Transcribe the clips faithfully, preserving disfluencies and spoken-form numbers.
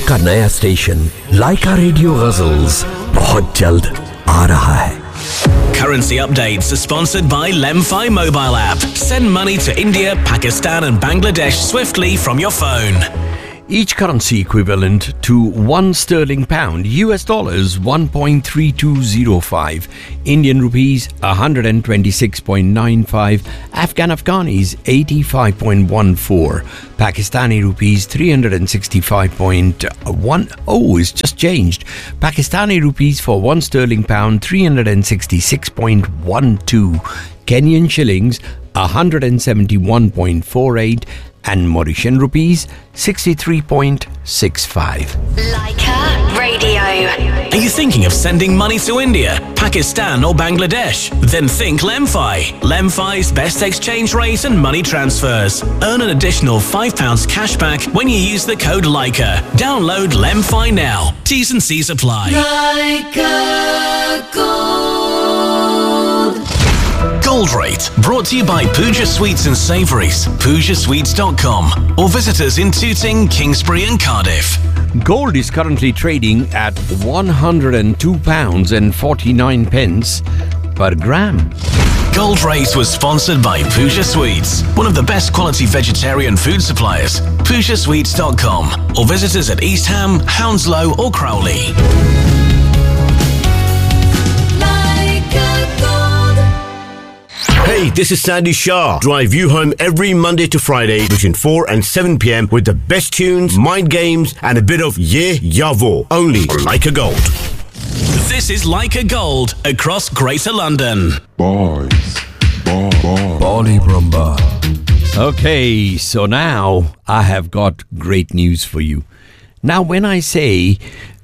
का नया स्टेशन लाइका रेडियो गजल्स बहुत जल्द आ रहा है. Currency updates are sponsored by Lemfi mobile app. Send money to India, Pakistan and Bangladesh swiftly from your phone. Each currency equivalent to one sterling pound, U S dollars one point three two zero five, Indian rupees one hundred twenty-six point nine five, Afghan Afghanis eighty-five point one four, Pakistani rupees three hundred sixty-five point one zero. Oh, it's just changed. Pakistani rupees for one sterling pound three hundred sixty-six point one two, Kenyan shillings one hundred seventy-one point four eight, and Mauritian rupees sixty-three point six five. Leica Radio. Are you thinking of sending money to India, Pakistan or Bangladesh? Then think Lemfi. Lemfi's best exchange rate and money transfers. Earn an additional five pounds cash back when you use the code Leica. Download Lemfi now. T's and C's apply. Leica Gold. Gold Rate, brought to you by Pooja Sweets and Savouries, pooja sweets dot com, or visit us in Tooting, Kingsbury and Cardiff. Gold is currently trading at one hundred two pounds and forty-nine pence per gram. Gold Rate was sponsored by Pooja Sweets, one of the best quality vegetarian food suppliers. pooja sweets dot com, or visit us at East Ham, Hounslow or Crowley. Hey, this is Sandy Shah. Drive you home every Monday to Friday between four and seven p.m. with the best tunes, mind games, and a bit of yeah, yavo. Only on Leica Gold. This is Leica Gold across Greater London. Boys, boy, boy. Bolly Brumba. Okay, so now I have got great news for you. Now, when I say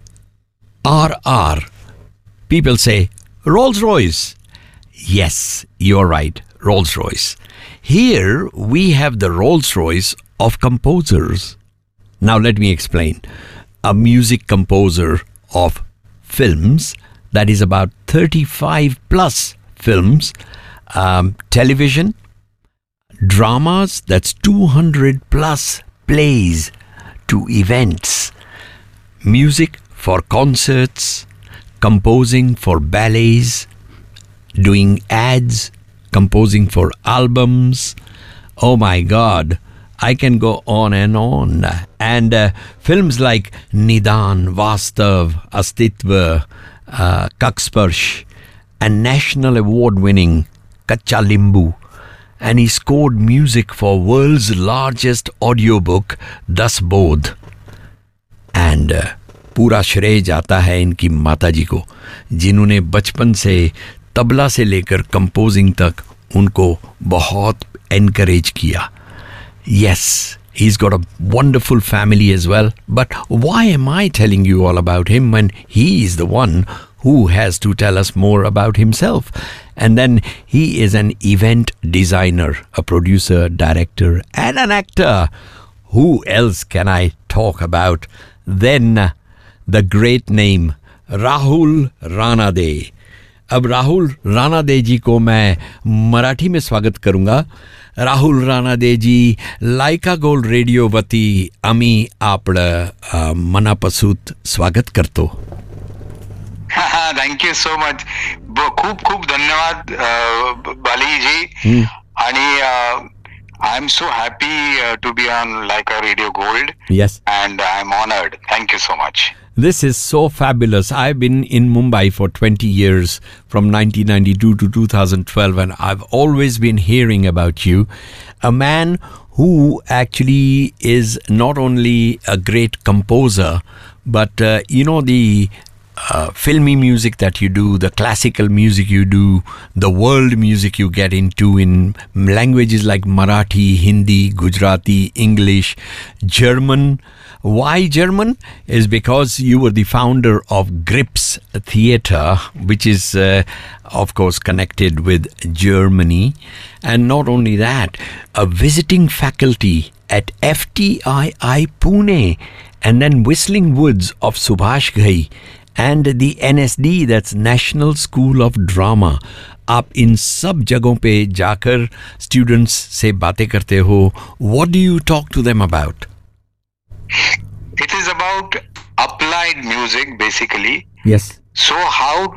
R R, people say Rolls-Royce. Yes, you're right, Rolls-Royce. Here we have the Rolls-Royce of composers. Now let me explain. A music composer of films, that is about thirty-five plus films, um, television, dramas, that's two hundred plus plays to events, music for concerts, composing for ballets, doing ads, composing for albums. Oh my God, I can go on and on. And uh, films like Nidan, Vastav, Astitva, uh, Kaksparsh, and national award-winning Kacha Limbu. And he scored music for world's largest audiobook, Das Bodh. And uh, पूरा श्रेय जाता है इनकी माताजी को, जिन्होंने बचपन से तबला से लेकर कंपोजिंग तक उनको बहुत एनकरेज किया. Yes, he's got a wonderful family as well. But why am I telling you all about him when he is the one who has to tell us more about himself? And then he is an event designer, a producer, director, and an actor. Who else can I talk about than the great name Rahul Ranade? अब राहुल रानादे जी को मैं मराठी में स्वागत करूंगा. राहुल रानादे जी, लायका gold radio वती आम्ही आपलं मनापासून स्वागत करतो. Thank you so much. खूप खूप धन्यवाद बाली जी. आणि I am so happy to be on लायका radio gold. Yes. And I'm honored. Thank you so much. This is so fabulous. I've been in Mumbai for twenty years, from nineteen ninety-two to two thousand twelve, and I've always been hearing about you. A man who actually is not only a great composer, but uh, you know, the uh, filmy music that you do, the classical music you do, the world music you get into in languages like Marathi, Hindi, Gujarati, English, German. Why German? Is because you were the founder of Grips Theatre, which is, uh, of course, connected with Germany. And not only that, a visiting faculty at F T I I Pune, and then Whistling Woods of Subhash Ghai, and the N S D, that's National School of Drama. आप इन सब जगहों पे जाकर students से बातें करते हो. What do you talk to them about? It is about applied music basically. Yes. So how,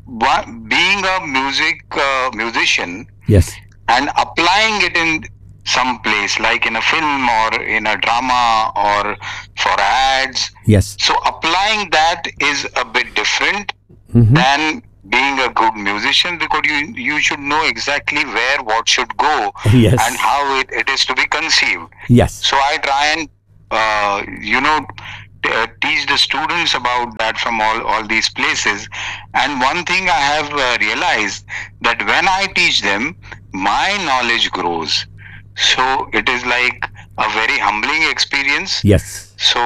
being a music uh, musician, Yes. and applying it in some place, like in a film or in a drama or for ads. Yes. So applying that is a bit different Mm-hmm. than being a good musician, because you you should know exactly where what should go Yes. and how it, it is to be conceived. Yes. So I try and uh, you know t- uh, teach the students about that from all, all these places. And one thing I have uh, realized, that when I teach them, my knowledge grows. So it is like a very humbling experience. Yes. So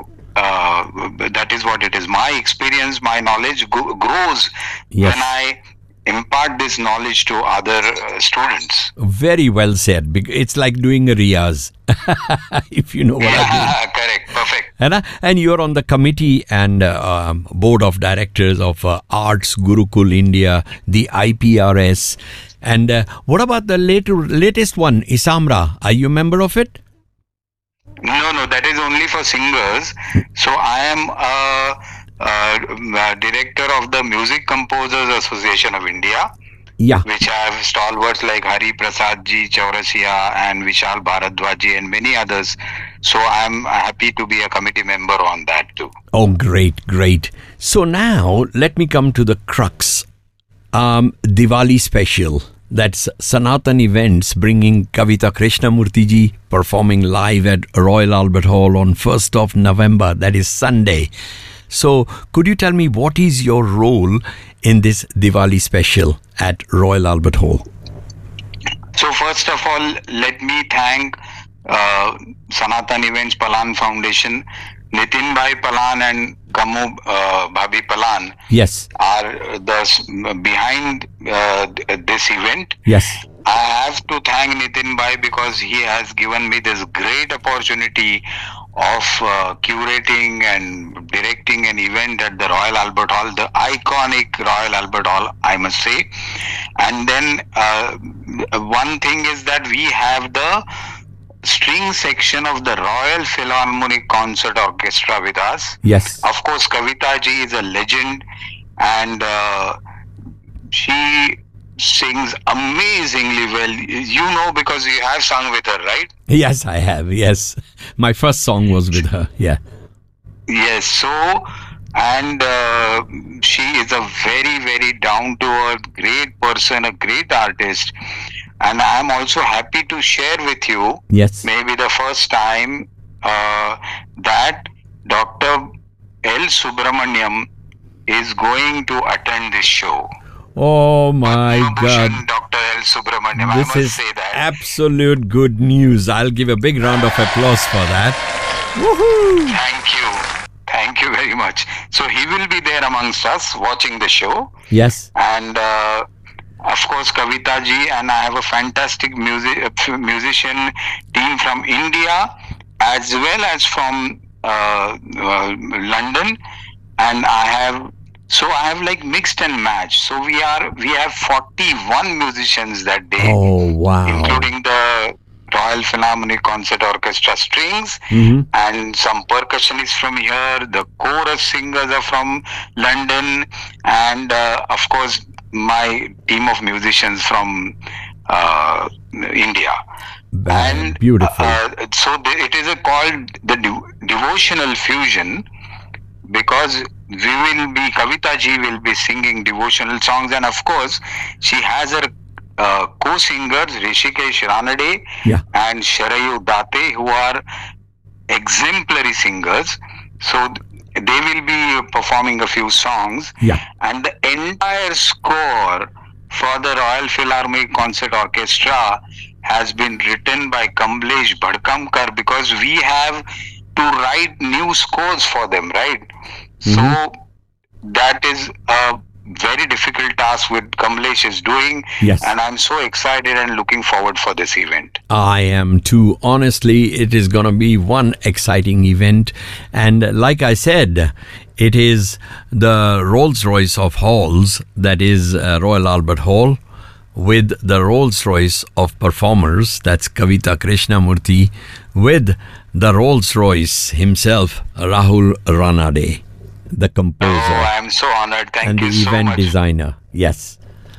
uh, that is what it is. My experience, my knowledge go- grows Yes. when I impart this knowledge to other uh, students. Very well said. Bec- It's like doing a riyaz, if you know what I mean. Correct, perfect. And, uh, and you're on the committee and uh, um, board of directors of uh, Arts Gurukul India, the I P R S. And uh, what about the later, latest one, Isamra? Are you a member of it? No, no, that is only for singers. So I am a, a, a director of the Music Composers Association of India, Yeah. which have stalwarts like Hari Prasad ji, Chaurasia, and Vishal Bharadwaj ji, and many others. So I'm happy to be a committee member on that too. Oh, great, great. So now let me come to the crux. Um, Diwali special. That's Sanatan Events bringing Kavita Krishnamurthy ji performing live at Royal Albert Hall on first of November. That is Sunday. So could you tell me what is your role in this Diwali special at Royal Albert Hall? So first of all, let me thank uh, Sanatan Events Palan Foundation. Nitin Bhai Palan and Kamu uh, Bhabi Palan Yes. are the behind uh, this event. Yes. I have to thank Nitin Bhai because he has given me this great opportunity of uh, curating and directing an event at the Royal Albert Hall, the iconic Royal Albert Hall, I must say. And then uh, one thing is that we have the string section of the Royal Philharmonic Concert Orchestra with us. Yes. Of course, Kavita ji is a legend, and uh, she sings amazingly well. You know, because you have sung with her, right? Yes, I have. Yes. My first song was with her. Yeah. Yes. So, and uh, she is a very, very down-to-earth, great person, a great artist. And I'm also happy to share with you, Yes. maybe the first time, uh, that Doctor L. Subramaniam is going to attend this show. Oh my Padma God. Bhushan Doctor L. Subramaniam, I This must is say that. absolute good news. I'll give a big round of applause for that. Woohoo! Thank you. Thank you very much. So he will be there amongst us watching the show. Yes. And uh, of course, Kavita ji, and I have a fantastic music uh, musician team from India as well as from uh, uh, London, and I have so I have like mixed and matched. So we are we have forty-one musicians that day, Oh, wow. including the Royal Philharmonic Concert Orchestra strings Mhm. and some percussionists from here. The chorus singers are from London, and uh, of course my team of musicians from uh, India. Bad. And Beautiful. uh, so the, it is a called the de- devotional fusion, because we will be Kavita ji will be singing devotional songs, and of course she has her uh, co-singers Rishikesh Ranade Yeah. and Sharayu Date, who are exemplary singers. So th- they will be performing a few songs, Yeah. and the entire score for the Royal Philharmonic Concert Orchestra has been written by Kamlesh Bhadkamkar, because we have to write new scores for them, right? So that is a very difficult task which Kamlesh is doing, Yes. and I'm so excited and looking forward for this event. I am too. Honestly, it is going to be one exciting event. And like I said, it is the Rolls Royce of halls, that is uh, Royal Albert Hall. with the Rolls Royce of performers. That's Kavita Krishnamurthy with the Rolls Royce himself, Rahul Ranade, the composer. Oh, I'm so honored. Thank and you the so event much. designer. Yes.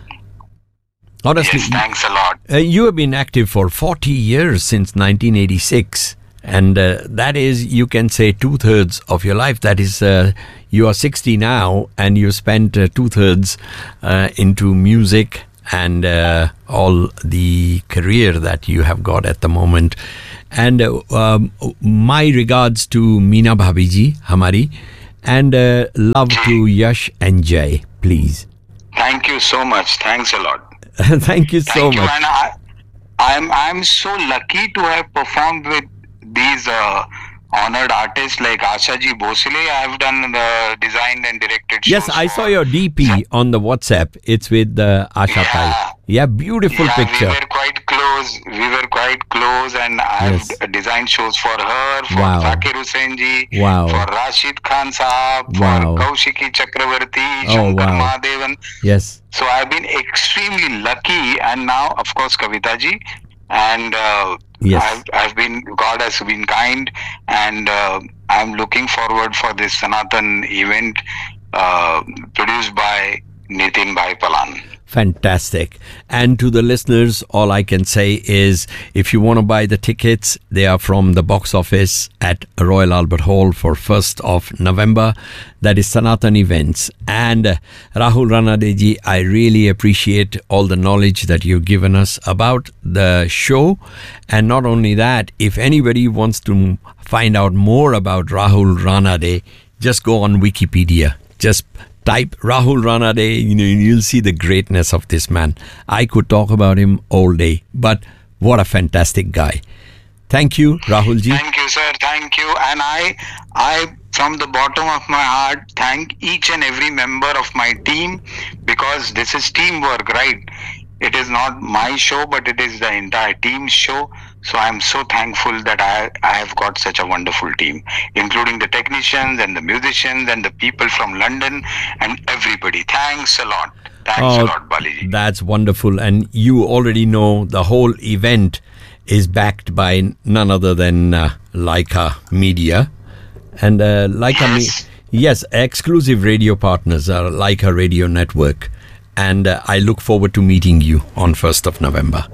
Honestly, Yes, thanks a lot. uh, you have been active for forty years, since nineteen eighty-six. And uh, that is, you can say, two-thirds of your life. That is, uh, you are sixty now, and you spent uh, two-thirds uh, into music and uh, all the career that you have got at the moment. And uh, um, my regards to Meena Bhabiji, Hamari, and uh, love to Yash and Jay, please. Thank you so much. Thanks a lot. Thank you so Thank you. much. And I, I'm I'm so lucky to have performed with these uh, honored artists like Ashaji Bhosle. I have done the designed and directed shows. Yes, I saw for. your D P on the WhatsApp. It's with uh, Asha Yeah. Pai. Yeah, beautiful Yeah, picture. we were quite close. We were quite close, and I Yes. have designed shows for her, for Wow. Zakir Hussain ji, Wow. for Rashid Khan Saab, Wow. for Kaushiki Chakravarti, Oh, Shankar wow. Mahadevan. Yes. So I've been extremely lucky, and now, of course, Kavita ji, and uh, Yes. I've, I've been, God has been kind, and uh, I'm looking forward for this Sanatan event uh, produced by Nitin Bhai Palan. Fantastic. And to the listeners, all I can say is, if you want to buy the tickets, they are from the box office at Royal Albert Hall for first of November. That is Sanatan Events. And uh, Rahul Ranadeji, I really appreciate all the knowledge that you've given us about the show. And not only that, if anybody wants to find out more about Rahul Ranade, just go on Wikipedia. Just type Rahul Ranade, you know, you'll see the greatness of this man. I could talk about him all day, but what a fantastic guy. Thank you, Rahul ji. Thank you, sir. Thank you. And I, I, from the bottom of my heart, thank each and every member of my team, because this is teamwork, right? It is not my show, but it is the entire team's show. So I'm so thankful that I, I have got such a wonderful team, including the technicians and the musicians and the people from London and everybody. Thanks a lot. Thanks a Oh, lot, Baliji. that's wonderful. And you already know the whole event is backed by none other than uh, Leica Media. And uh, Leica, Yes. Me- yes, exclusive radio partners are Leica Radio Network. And uh, I look forward to meeting you on first of November.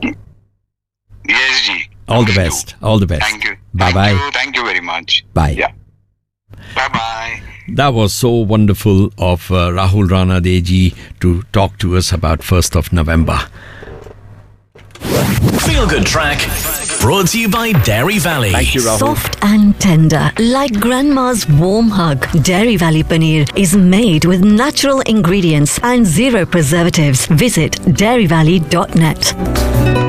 Yes, Ji. All the We do. best. All the best. Thank you. Bye-bye. Thank you. Thank you very much. Bye. Yeah. Bye-bye. That was so wonderful of uh, Rahul Ranadeji to talk to us about first of November. Feel Good Track, brought to you by Dairy Valley. Thank you, Rahul. Soft and tender, like grandma's warm hug. Dairy Valley Paneer is made with natural ingredients and zero preservatives. Visit dairy valley dot net.